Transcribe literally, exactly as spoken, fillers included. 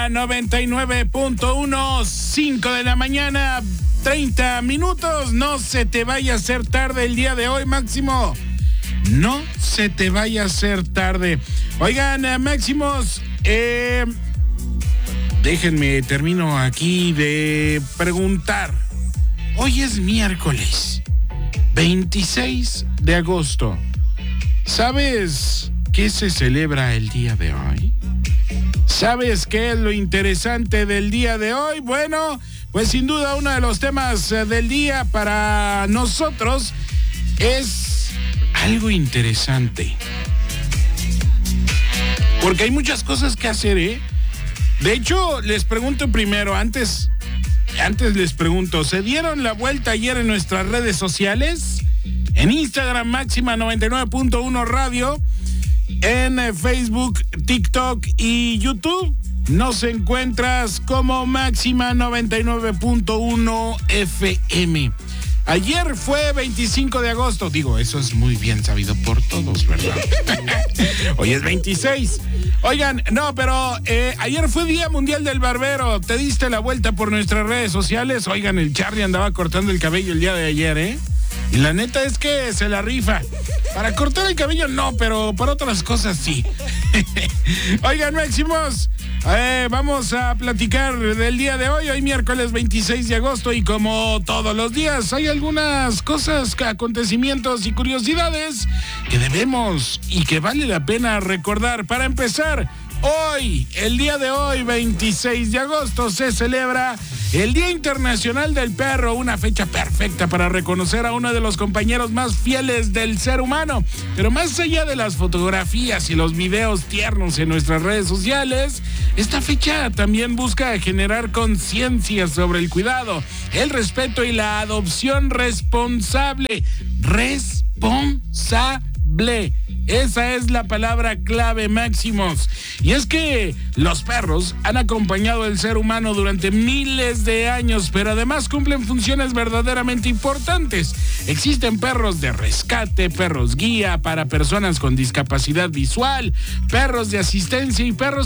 noventa y nueve punto uno, cinco de la mañana, treinta minutos. No se te vaya a hacer tarde el día de hoy, Máximo. No se te vaya a hacer tarde. Oigan, Máximos, eh, déjenme, termino aquí de preguntar. Hoy es miércoles, veintiséis de agosto. ¿Sabes qué se celebra el día de hoy? ¿Sabes qué es lo interesante del día de hoy? Bueno, pues sin duda uno de los temas del día para nosotros es algo interesante. Porque hay muchas cosas que hacer, ¿eh? De hecho, les pregunto primero, antes, antes les pregunto, ¿se dieron la vuelta ayer en nuestras redes sociales? En Instagram, Máxima noventa y nueve punto uno Radio. En Facebook, TikTok y YouTube nos encuentras como Máxima noventa y nueve punto uno F M. Ayer fue veinticinco de agosto. Digo, eso es muy bien sabido por todos, ¿verdad? Hoy es veintiséis. Oigan, no, pero eh, ayer fue Día Mundial del Barbero. ¿Te diste la vuelta por nuestras redes sociales? Oigan, el Charlie andaba cortando el cabello el día de ayer, ¿eh? Y la neta es que se la rifa. Para cortar el cabello no, pero para otras cosas sí. Oigan, Máximos, eh, vamos a platicar del día de hoy. Hoy miércoles veintiséis de agosto y como todos los días hay algunas cosas, acontecimientos y curiosidades que debemos y que vale la pena recordar. Para empezar, hoy, el día de hoy, veintiséis de agosto, se celebra el Día Internacional del Perro, una fecha perfecta para reconocer a uno de los compañeros más fieles del ser humano. Pero más allá de las fotografías y los videos tiernos en nuestras redes sociales, esta fecha también busca generar conciencia sobre el cuidado, el respeto y la adopción responsable. Responsable. Esa es la palabra clave, Máximos. Y es que los perros han acompañado al ser humano durante miles de años, pero además cumplen funciones verdaderamente importantes. Existen perros de rescate, perros guía para personas con discapacidad visual, perros de asistencia y perros